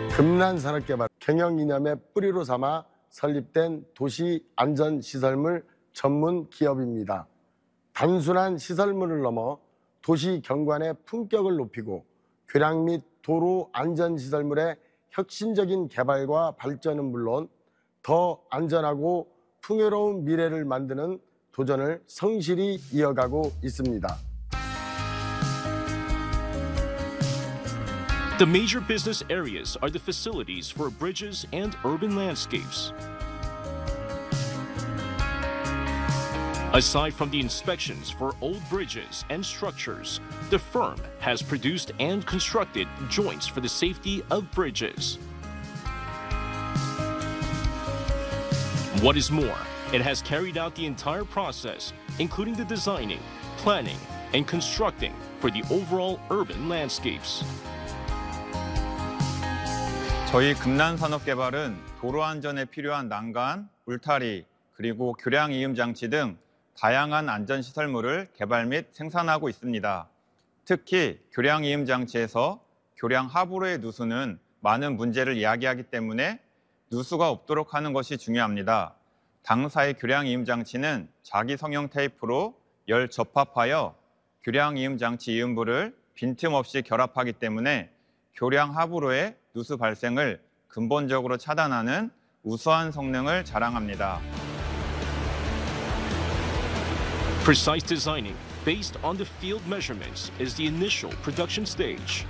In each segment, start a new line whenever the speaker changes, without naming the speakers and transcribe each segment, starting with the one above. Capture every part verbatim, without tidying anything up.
금난산업개발 경영 이념의 뿌리로 삼아 설립된 도시안전시설물 전문 기업입니다. 단순한 시설물을 넘어 도시 경관의 품격을 높이고 교량 및 도로 안전시설물의 혁신적인 개발과 발전은 물론 더 안전하고 풍요로운 미래를 만드는 도전을 성실히 이어가고 있습니다.
The major business areas are the facilities for bridges and urban landscapes. Aside from the inspections for old bridges and structures, the firm has produced and constructed joints for the safety of bridges. What is more, it has carried out the entire process, including the designing, planning, and constructing for the overall urban landscapes.
저희 금난산업개발은 도로 안전에 필요한 난간, 울타리, 그리고 교량 이음 장치 등 다양한 안전시설물을 개발 및 생산하고 있습니다. 특히 교량 이음 장치에서 교량 하부로의 누수는 많은 문제를 이야기하기 때문에 누수가 없도록 하는 것이 중요합니다. 당사의 교량 이음 장치는 자기 성형 테이프로 열 접합하여 교량 이음 장치 이음부를 빈틈없이 결합하기 때문에 교량 하부로의 누수 발생을 근본적으로 차단하는 우수한 성능을 자랑합니다.
Precise designing based on the field measurements is the initial production stage.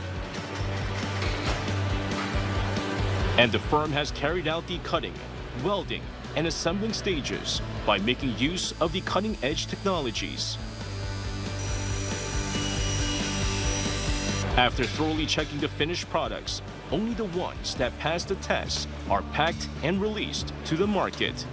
And the firm has carried out the cutting, welding, and assembling stages by making use of the cutting-edge technologies. After thoroughly checking the finished products, only the ones that pass the tests are packed and released to the market.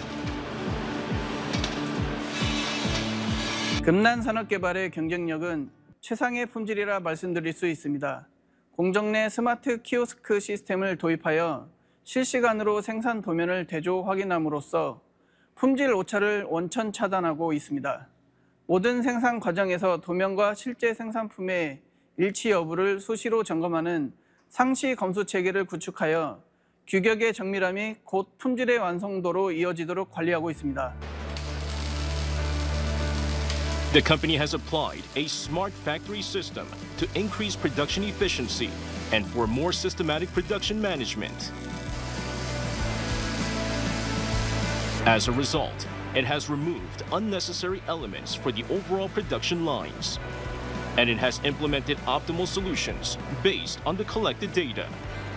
금난산업개발의 경쟁력은 최상의 품질이라 말씀드릴 수 있습니다. 공정 내 스마트 키오스크 시스템을 도입하여 실시간으로 생산 도면을 대조 확인함으로써 품질 오차를 원천 차단하고 있습니다. 모든 생산 과정에서 도면과 실제 생산품의 일치 여부를 수시로 점검하는 상시 검수 체계를 구축하여 규격의 정밀함이 곧 품질의 완성도로 이어지도록 관리하고 있습니다.
The company has applied a smart factory system to increase production efficiency and for more systematic production management. As a result, it has removed unnecessary elements for the overall production lines. And it has implemented optimal solutions based on the collected data.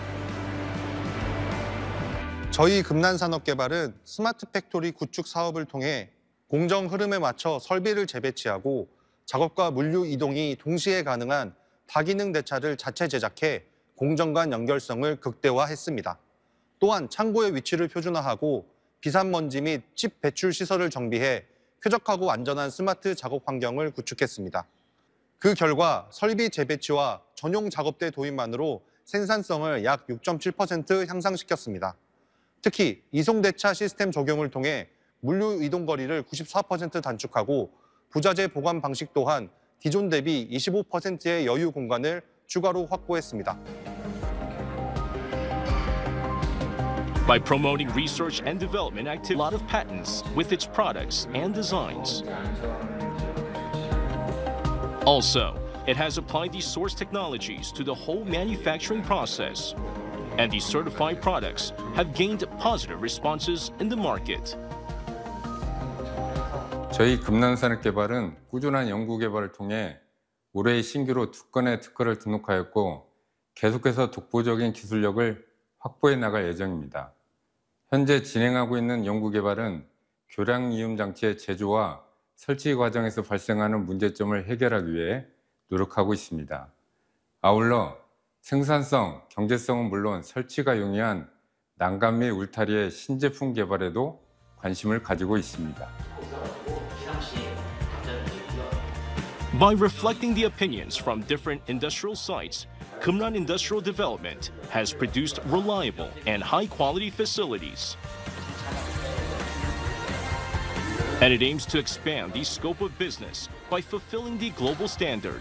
저희 금난산업개발은 스마트 팩토리 구축 사업을 통해 공정 흐름에 맞춰 설비를 재배치하고 작업과 물류 이동이 동시에 가능한 다기능 대차를 자체 제작해 공정 간 연결성을 극대화했습니다. 또한 창고의 위치를 표준화하고 비산먼지 및 칩 배출 시설을 정비해 쾌적하고 안전한 스마트 작업 환경을 구축했습니다. 그 결과 설비 재배치와 전용 작업대 도입만으로 생산성을 약 육 점 칠 퍼센트 향상시켰습니다. 특히 이송대차 시스템 적용을 통해 물류 이동 거리를 구십사 퍼센트 단축하고 부자재 보관 방식 또한 기존 대비 이십오 퍼센트의 여유 공간을 추가로 확보했습니다.
By promoting research and development activity, a lot of patents with its products and designs. Also, it has applied these source technologies to the whole manufacturing process, and these certified products have gained positive responses in the market.
저희 금난산업개발은 꾸준한 연구개발을 통해 올해 신규로 두 건의 특허를 등록하였고 계속해서 독보적인 기술력을 확보해 나갈 예정입니다. 현재 진행하고 있는 연구개발은 교량 이음 장치의 제조와 설치 과정에서 발생하는 문제점을 해결하기 위해 노력하고 있습니다. 아울러 생산성, 경제성은 물론 설치가 용이한 난간 및 울타리의 신제품 개발에도 관심을 가지고 있습니다.
By reflecting the opinions from different industrial sites, Kumran Industrial Development has produced reliable and high-quality facilities. And it aims to expand the scope of business by fulfilling the global standard.